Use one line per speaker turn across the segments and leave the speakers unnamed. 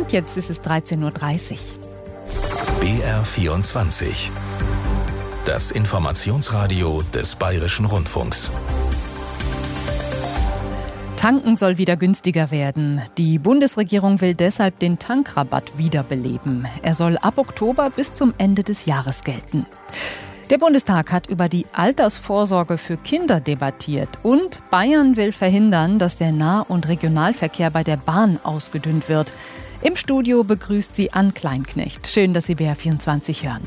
Und jetzt ist es 13.30 Uhr.
BR24. Das Informationsradio des Bayerischen Rundfunks.
Tanken soll wieder günstiger werden. Die Bundesregierung will deshalb den Tankrabatt wiederbeleben. Er soll ab Oktober bis zum Ende des Jahres gelten. Der Bundestag hat über die Altersvorsorge für Kinder debattiert. Und Bayern will verhindern, dass der Nah- und Regionalverkehr bei der Bahn ausgedünnt wird. Im Studio begrüßt sie Ann Kleinknecht. Schön, dass Sie BR24 hören.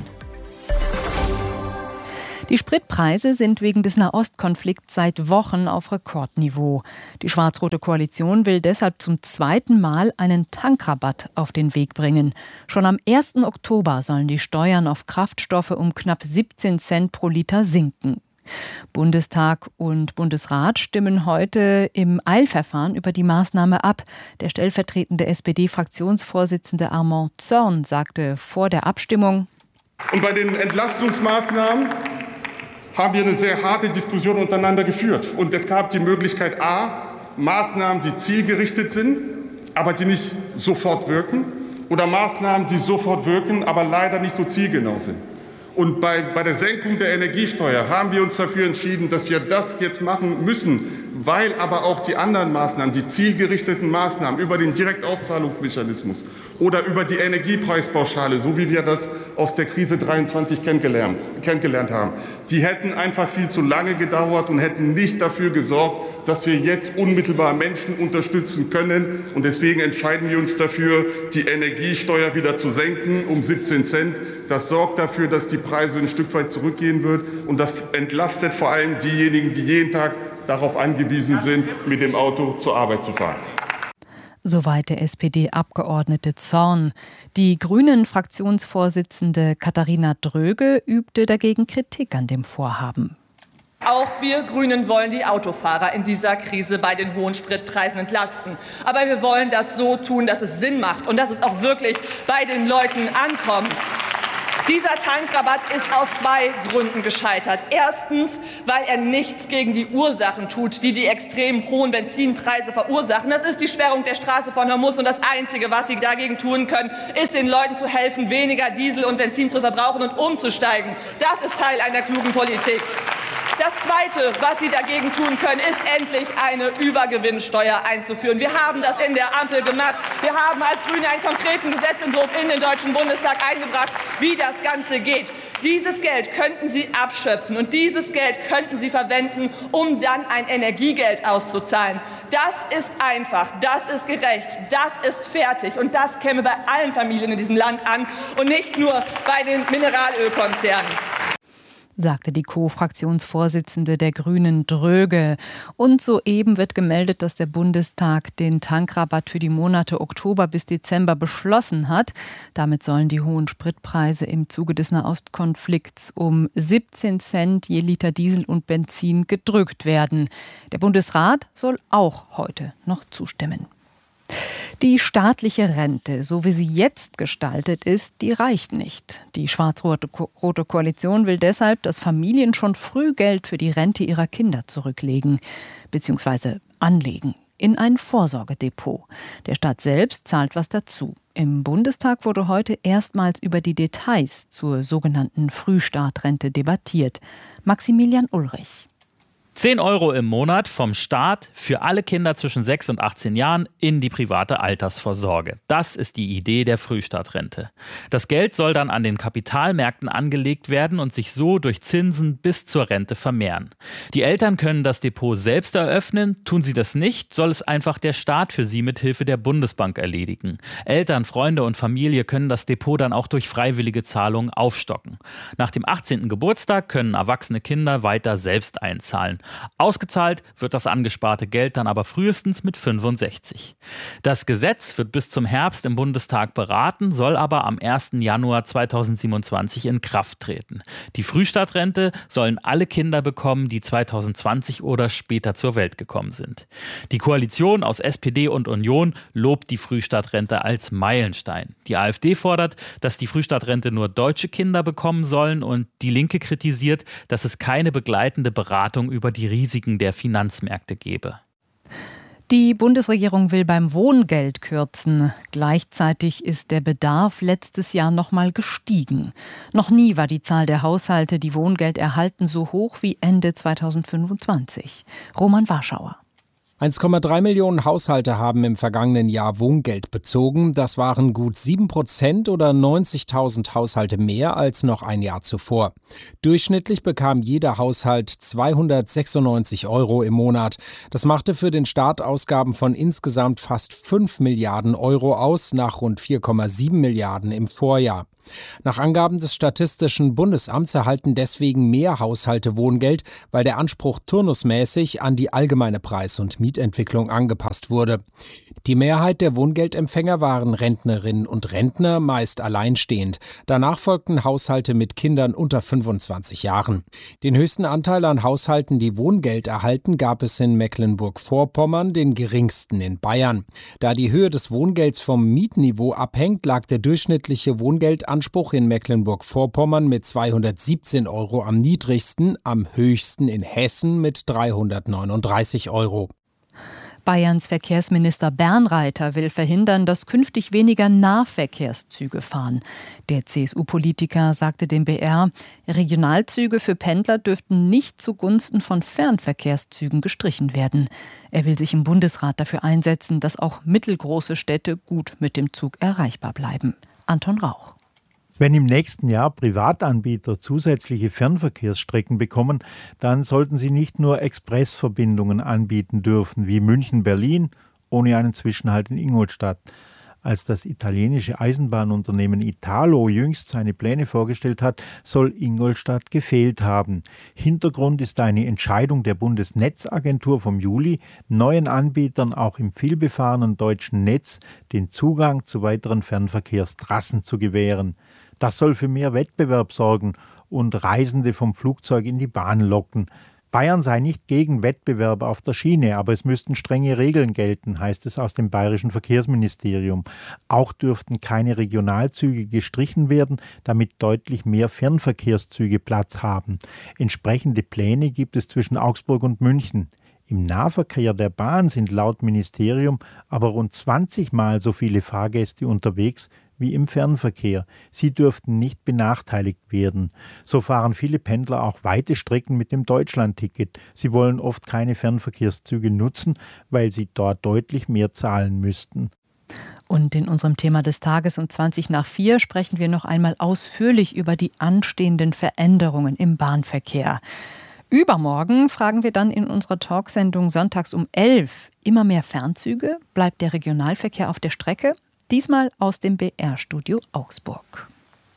Die Spritpreise sind wegen des Nahostkonflikts seit Wochen auf Rekordniveau. Die schwarz-rote Koalition will deshalb zum zweiten Mal einen Tankrabatt auf den Weg bringen. Schon am 1. Oktober sollen die Steuern auf Kraftstoffe um knapp 17 Cent pro Liter sinken. Bundestag und Bundesrat stimmen heute im Eilverfahren über die Maßnahme ab. Der stellvertretende SPD-Fraktionsvorsitzende Armand Zörn sagte vor der Abstimmung:
Und bei den Entlastungsmaßnahmen haben wir eine sehr harte Diskussion untereinander geführt. Und es gab die Möglichkeit A, Maßnahmen, die zielgerichtet sind, aber die nicht sofort wirken, oder Maßnahmen, die sofort wirken, aber leider nicht so zielgenau sind. Und bei der Senkung der Energiesteuer haben wir uns dafür entschieden, dass wir das jetzt machen müssen, weil aber auch die anderen Maßnahmen, die zielgerichteten Maßnahmen über den Direktauszahlungsmechanismus oder über die Energiepreispauschale, so wie wir das aus der Krise 23 kennengelernt haben, die hätten einfach viel zu lange gedauert und hätten nicht dafür gesorgt, dass wir jetzt unmittelbar Menschen unterstützen können. Und deswegen entscheiden wir uns dafür, die Energiesteuer wieder zu senken um 17 Cent. Das sorgt dafür, dass die Preise ein Stück weit zurückgehen wird. Und das entlastet vor allem diejenigen, die jeden Tag darauf angewiesen sind, mit dem Auto zur Arbeit zu fahren.
Soweit der SPD-Abgeordnete Zorn. Die Grünen-Fraktionsvorsitzende Katharina Dröge übte dagegen Kritik an dem Vorhaben.
Auch wir Grünen wollen die Autofahrer in dieser Krise bei den hohen Spritpreisen entlasten. Aber wir wollen das so tun, dass es Sinn macht und dass es auch wirklich bei den Leuten ankommt. Dieser Tankrabatt ist aus zwei Gründen gescheitert. Erstens, weil er nichts gegen die Ursachen tut, die extrem hohen Benzinpreise verursachen. Das ist die Sperrung der Straße von Hormuz. Und das Einzige, was Sie dagegen tun können, ist den Leuten zu helfen, weniger Diesel und Benzin zu verbrauchen und umzusteigen. Das ist Teil einer klugen Politik. Das Zweite, was Sie dagegen tun können, ist endlich eine Übergewinnsteuer einzuführen. Wir haben das in der Ampel gemacht. Wir haben als Grüne einen konkreten Gesetzentwurf in den Deutschen Bundestag eingebracht, wie das Ganze geht. Dieses Geld könnten Sie abschöpfen und dieses Geld könnten Sie verwenden, um dann ein Energiegeld auszuzahlen. Das ist einfach, das ist gerecht, das ist fertig und das käme bei allen Familien in diesem Land an und nicht nur bei den Mineralölkonzernen,
sagte die Co-Fraktionsvorsitzende der Grünen Dröge. Und soeben wird gemeldet, dass der Bundestag den Tankrabatt für die Monate Oktober bis Dezember beschlossen hat. Damit sollen die hohen Spritpreise im Zuge des Nahostkonflikts um 17 Cent je Liter Diesel und Benzin gedrückt werden. Der Bundesrat soll auch heute noch zustimmen. Die staatliche Rente, so wie sie jetzt gestaltet ist, die reicht nicht. Die schwarz-rote Koalition will deshalb, dass Familien schon früh Geld für die Rente ihrer Kinder zurücklegen bzw. anlegen in ein Vorsorgedepot. Der Staat selbst zahlt was dazu. Im Bundestag wurde heute erstmals über die Details zur sogenannten Frühstartrente debattiert. Maximilian Ulrich.
10 € im Monat vom Staat für alle Kinder zwischen 6 und 18 Jahren in die private Altersvorsorge. Das ist die Idee der Frühstartrente. Das Geld soll dann an den Kapitalmärkten angelegt werden und sich so durch Zinsen bis zur Rente vermehren. Die Eltern können das Depot selbst eröffnen. Tun sie das nicht, soll es einfach der Staat für sie mithilfe der Bundesbank erledigen. Eltern, Freunde und Familie können das Depot dann auch durch freiwillige Zahlungen aufstocken. Nach dem 18. Geburtstag können erwachsene Kinder weiter selbst einzahlen. Ausgezahlt wird das angesparte Geld dann aber frühestens mit 65. Das Gesetz wird bis zum Herbst im Bundestag beraten, soll aber am 1. Januar 2027 in Kraft treten. Die Frühstartrente sollen alle Kinder bekommen, die 2020 oder später zur Welt gekommen sind. Die Koalition aus SPD und Union lobt die Frühstartrente als Meilenstein. Die AfD fordert, dass die Frühstartrente nur deutsche Kinder bekommen sollen und die Linke kritisiert, dass es keine begleitende Beratung über die Risiken der Finanzmärkte gebe.
Die Bundesregierung will beim Wohngeld kürzen. Gleichzeitig ist der Bedarf letztes Jahr nochmal gestiegen. Noch nie war die Zahl der Haushalte, die Wohngeld erhalten, so hoch wie Ende 2025. Roman Warschauer.
1,3 Millionen Haushalte haben im vergangenen Jahr Wohngeld bezogen. Das waren gut 7% oder 90.000 Haushalte mehr als noch ein Jahr zuvor. Durchschnittlich bekam jeder Haushalt 296 € im Monat. Das machte für den Staat Ausgaben von insgesamt fast 5 Milliarden € aus, nach rund 4,7 Milliarden im Vorjahr. Nach Angaben des Statistischen Bundesamts erhalten deswegen mehr Haushalte Wohngeld, weil der Anspruch turnusmäßig an die allgemeine Preis- und Mietentwicklung angepasst wurde. Die Mehrheit der Wohngeldempfänger waren Rentnerinnen und Rentner, meist alleinstehend. Danach folgten Haushalte mit Kindern unter 25 Jahren. Den höchsten Anteil an Haushalten, die Wohngeld erhalten, gab es in Mecklenburg-Vorpommern, den geringsten in Bayern. Da die Höhe des Wohngelds vom Mietniveau abhängt, lag der durchschnittliche Wohngeldanspruch in Mecklenburg-Vorpommern mit 217 € am niedrigsten, am höchsten in Hessen mit 339 €.
Bayerns Verkehrsminister Bernreiter will verhindern, dass künftig weniger Nahverkehrszüge fahren. Der CSU-Politiker sagte dem BR, Regionalzüge für Pendler dürften nicht zugunsten von Fernverkehrszügen gestrichen werden. Er will sich im Bundesrat dafür einsetzen, dass auch mittelgroße Städte gut mit dem Zug erreichbar bleiben. Anton Rauch.
Wenn im nächsten Jahr Privatanbieter zusätzliche Fernverkehrsstrecken bekommen, dann sollten sie nicht nur Expressverbindungen anbieten dürfen, wie München-Berlin, ohne einen Zwischenhalt in Ingolstadt. Als das italienische Eisenbahnunternehmen Italo jüngst seine Pläne vorgestellt hat, soll Ingolstadt gefehlt haben. Hintergrund ist eine Entscheidung der Bundesnetzagentur vom Juli, neuen Anbietern auch im vielbefahrenen deutschen Netz den Zugang zu weiteren Fernverkehrstrassen zu gewähren. Das soll für mehr Wettbewerb sorgen und Reisende vom Flugzeug in die Bahn locken. Bayern sei nicht gegen Wettbewerb auf der Schiene, aber es müssten strenge Regeln gelten, heißt es aus dem bayerischen Verkehrsministerium. Auch dürften keine Regionalzüge gestrichen werden, damit deutlich mehr Fernverkehrszüge Platz haben. Entsprechende Pläne gibt es zwischen Augsburg und München. Im Nahverkehr der Bahn sind laut Ministerium aber rund 20 Mal so viele Fahrgäste unterwegs wie im Fernverkehr. Sie dürften nicht benachteiligt werden. So fahren viele Pendler auch weite Strecken mit dem Deutschlandticket. Sie wollen oft keine Fernverkehrszüge nutzen, weil sie dort deutlich mehr zahlen müssten.
Und in unserem Thema des Tages um 3:20 sprechen wir noch einmal ausführlich über die anstehenden Veränderungen im Bahnverkehr. Übermorgen fragen wir dann in unserer Talksendung sonntags um 11 immer mehr Fernzüge. Bleibt der Regionalverkehr auf der Strecke? Diesmal aus dem BR-Studio Augsburg.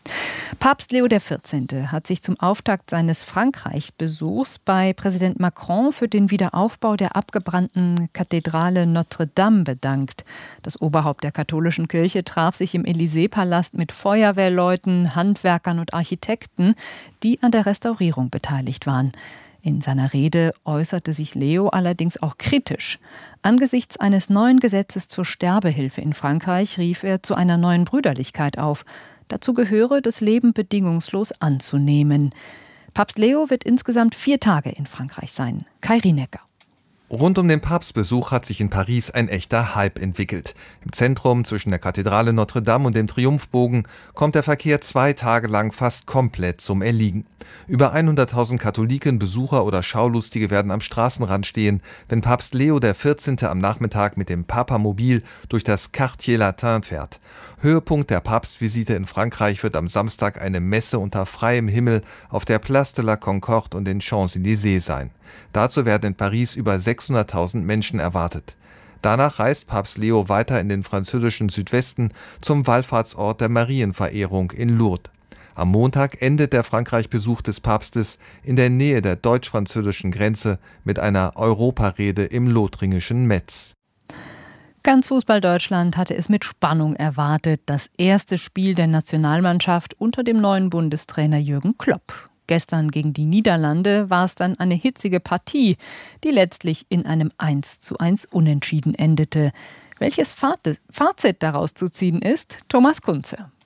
Papst Leo XIV. Hat sich zum Auftakt seines Frankreich-Besuchs bei Präsident Macron für den Wiederaufbau der abgebrannten Kathedrale Notre-Dame bedankt. Das Oberhaupt der katholischen Kirche traf sich im Élysée-Palast mit Feuerwehrleuten, Handwerkern und Architekten, die an der Restaurierung beteiligt waren. In seiner Rede äußerte sich Leo allerdings auch kritisch. Angesichts eines neuen Gesetzes zur Sterbehilfe in Frankreich rief er zu einer neuen Brüderlichkeit auf. Dazu gehöre, das Leben bedingungslos anzunehmen. Papst Leo wird insgesamt 4 Tage in Frankreich sein. Kai Rienecker.
Rund um den Papstbesuch hat sich in Paris ein echter Hype entwickelt. Im Zentrum zwischen der Kathedrale Notre Dame und dem Triumphbogen kommt der Verkehr 2 Tage lang fast komplett zum Erliegen. Über 100.000 Katholiken, Besucher oder Schaulustige werden am Straßenrand stehen, wenn Papst Leo XIV. Am Nachmittag mit dem Papamobil durch das Quartier Latin fährt. Höhepunkt der Papstvisite in Frankreich wird am Samstag eine Messe unter freiem Himmel auf der Place de la Concorde und den Champs-Élysées sein. Dazu werden in Paris über 600.000 Menschen erwartet. Danach reist Papst Leo weiter in den französischen Südwesten zum Wallfahrtsort der Marienverehrung in Lourdes. Am Montag endet der Frankreich-Besuch des Papstes in der Nähe der deutsch-französischen Grenze mit einer Europarede im lothringischen Metz.
Ganz Fußball-Deutschland hatte es mit Spannung erwartet, das erste Spiel der Nationalmannschaft unter dem neuen Bundestrainer Jürgen Klopp. Gestern gegen die Niederlande war es dann eine hitzige Partie, die letztlich in einem 1:1 Unentschieden endete. Welches Fazit daraus zu ziehen ist, Thomas Kunze.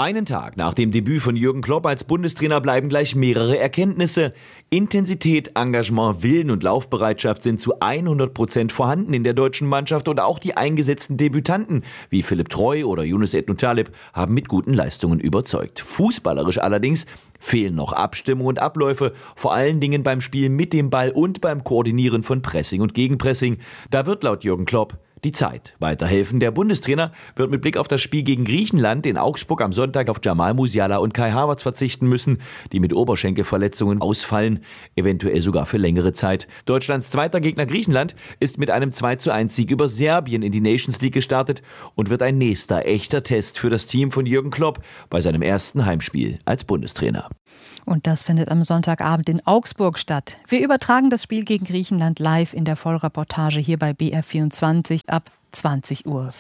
Einen Tag nach dem Debüt von Jürgen Klopp als Bundestrainer bleiben gleich mehrere Erkenntnisse. Intensität, Engagement, Willen und Laufbereitschaft sind zu 100% vorhanden in der deutschen Mannschaft und auch die eingesetzten Debütanten wie Philipp Treu oder Yunus Ednut-Taleb haben mit guten Leistungen überzeugt. Fußballerisch allerdings fehlen noch Abstimmung und Abläufe, vor allen Dingen beim Spiel mit dem Ball und beim Koordinieren von Pressing und Gegenpressing. Da wird laut Jürgen Klopp die Zeit weiterhelfen. Der Bundestrainer wird mit Blick auf das Spiel gegen Griechenland in Augsburg am Sonntag auf Jamal Musiala und Kai Havertz verzichten müssen, die mit Oberschenkelverletzungen ausfallen, eventuell sogar für längere Zeit. Deutschlands zweiter Gegner Griechenland ist mit einem 2:1 Sieg über Serbien in die Nations League gestartet und wird ein nächster echter Test für das Team von Jürgen Klopp bei seinem ersten Heimspiel als Bundestrainer.
Und das findet am Sonntagabend in Augsburg statt. Wir übertragen das Spiel gegen Griechenland live in der Vollreportage hier bei BR24 ab 20:45 Uhr.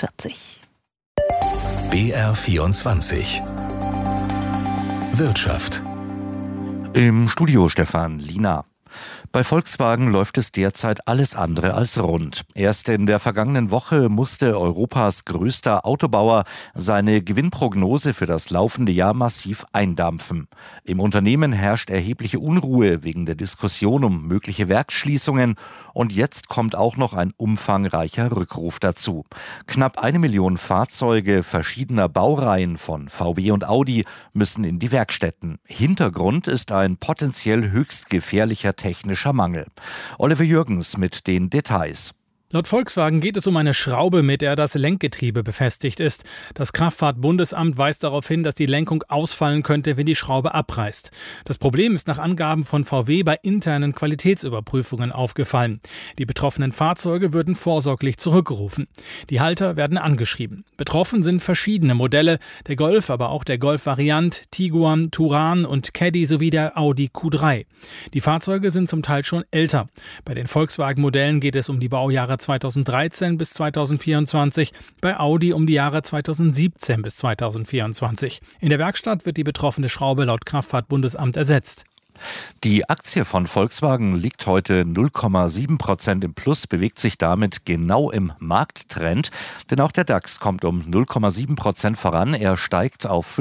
BR24 Wirtschaft.
Im Studio Stefan Liener. Bei Volkswagen läuft es derzeit alles andere als rund. Erst in der vergangenen Woche musste Europas größter Autobauer seine Gewinnprognose für das laufende Jahr massiv eindampfen. Im Unternehmen herrscht erhebliche Unruhe wegen der Diskussion um mögliche Werksschließungen und jetzt kommt auch noch ein umfangreicher Rückruf dazu. Knapp 1 Million Fahrzeuge verschiedener Baureihen von VW und Audi müssen in die Werkstätten. Hintergrund ist ein potenziell höchst gefährlicher technischer Mangel. Oliver Jürgens mit den Details.
Laut Volkswagen geht es um eine Schraube, mit der das Lenkgetriebe befestigt ist. Das Kraftfahrtbundesamt weist darauf hin, dass die Lenkung ausfallen könnte, wenn die Schraube abreißt. Das Problem ist nach Angaben von VW bei internen Qualitätsüberprüfungen aufgefallen. Die betroffenen Fahrzeuge würden vorsorglich zurückgerufen. Die Halter werden angeschrieben. Betroffen sind verschiedene Modelle, der Golf, aber auch der Golf Variant, Tiguan, Touran und Caddy sowie der Audi Q3. Die Fahrzeuge sind zum Teil schon älter. Bei den Volkswagen-Modellen geht es um die Baujahre 2013 bis 2024, bei Audi um die Jahre 2017 bis 2024. In der Werkstatt wird die betroffene Schraube laut Kraftfahrtbundesamt ersetzt.
Die Aktie von Volkswagen liegt heute 0,7% im Plus, bewegt sich damit genau im Markttrend. Denn auch der DAX kommt um 0,7% voran. Er steigt auf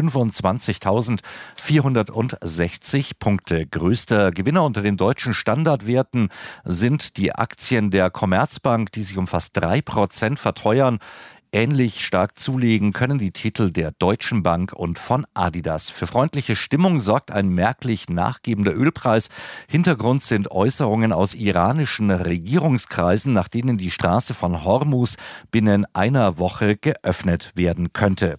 25.460 Punkte. Größter Gewinner unter den deutschen Standardwerten sind die Aktien der Commerzbank, die sich um fast 3% verteuern. Ähnlich stark zulegen können die Titel der Deutschen Bank und von Adidas. Für freundliche Stimmung sorgt ein merklich nachgebender Ölpreis. Hintergrund sind Äußerungen aus iranischen Regierungskreisen, nach denen die Straße von Hormuz binnen einer Woche geöffnet werden könnte.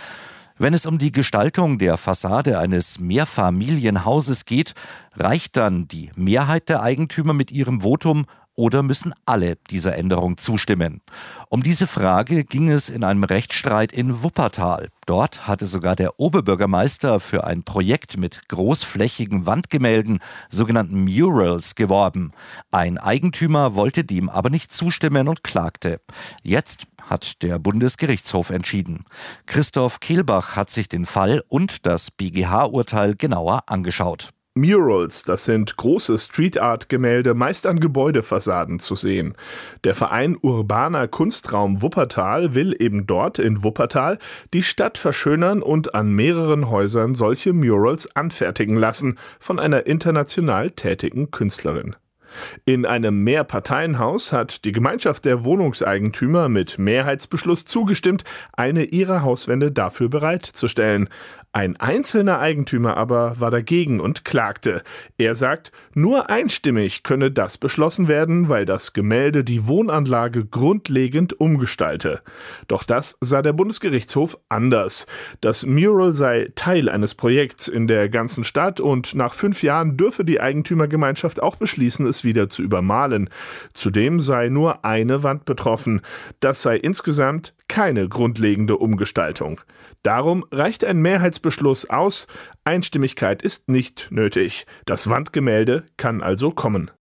Wenn es um die Gestaltung der Fassade eines Mehrfamilienhauses geht, reicht dann die Mehrheit der Eigentümer mit ihrem Votum oder müssen alle dieser Änderung zustimmen? Um diese Frage ging es in einem Rechtsstreit in Wuppertal. Dort hatte sogar der Oberbürgermeister für ein Projekt mit großflächigen Wandgemälden, sogenannten Murals, geworben. Ein Eigentümer wollte dem aber nicht zustimmen und klagte. Jetzt hat der Bundesgerichtshof entschieden. Christoph Kehlbach hat sich den Fall und das BGH-Urteil genauer angeschaut.
Murals, das sind große Street-Art-Gemälde, meist an Gebäudefassaden zu sehen. Der Verein Urbaner Kunstraum Wuppertal will eben dort in Wuppertal die Stadt verschönern und an mehreren Häusern solche Murals anfertigen lassen von einer international tätigen Künstlerin. In einem Mehrparteienhaus hat die Gemeinschaft der Wohnungseigentümer mit Mehrheitsbeschluss zugestimmt, eine ihrer Hauswände dafür bereitzustellen. Ein einzelner Eigentümer aber war dagegen und klagte. Er sagt, nur einstimmig könne das beschlossen werden, weil das Gemälde die Wohnanlage grundlegend umgestalte. Doch das sah der Bundesgerichtshof anders. Das Mural sei Teil eines Projekts in der ganzen Stadt und nach 5 Jahren dürfe die Eigentümergemeinschaft auch beschließen, es wieder zu übermalen. Zudem sei nur eine Wand betroffen. Das sei insgesamt keine grundlegende Umgestaltung. Darum reicht ein Mehrheitsbeschluss aus. Einstimmigkeit ist nicht nötig. Das Wandgemälde kann also kommen.